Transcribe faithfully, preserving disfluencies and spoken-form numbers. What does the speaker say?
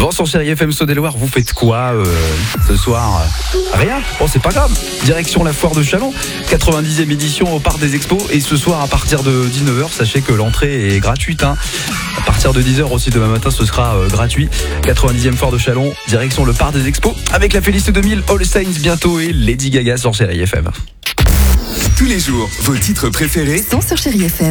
Bon, sur Chérie F M Saône-et-Loire, vous faites quoi euh, ce soir? Rien? Bon, c'est pas grave. Direction la foire de Châlons, quatre-vingt-dixième édition au Parc des Expos. Et ce soir, à partir de dix-neuf heures, sachez que l'entrée est gratuite. Hein. À partir de dix heures aussi demain matin, ce sera euh, gratuit. quatre-vingt-dixième foire de Châlons, direction le Parc des Expos. Avec la Félicité deux mille, All Saints bientôt et Lady Gaga sur Chérie F M. Tous les jours, vos titres préférés sont sur Chérie F M.